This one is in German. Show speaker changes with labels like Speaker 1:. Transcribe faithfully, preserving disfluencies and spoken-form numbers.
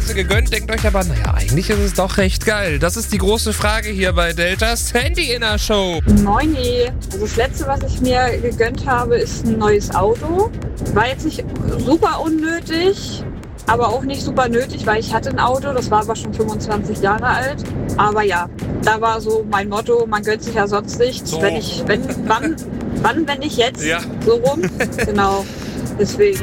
Speaker 1: Reise gegönnt, denkt euch aber, naja, eigentlich ist es doch recht geil. Das ist die große Frage hier bei Deltas Handy-Inner-Show.
Speaker 2: Moini. Also das Letzte, was ich mir gegönnt habe, ist ein neues Auto. War jetzt nicht super unnötig, aber auch nicht super nötig, weil ich hatte ein Auto, das war aber schon fünfundzwanzig Jahre alt. Aber ja, da war so mein Motto, man gönnt sich ja sonst nichts.
Speaker 1: So.
Speaker 2: Wenn ich, wenn, wann, wann, wenn nicht jetzt?
Speaker 1: Ja.
Speaker 2: So rum. Genau. Deswegen.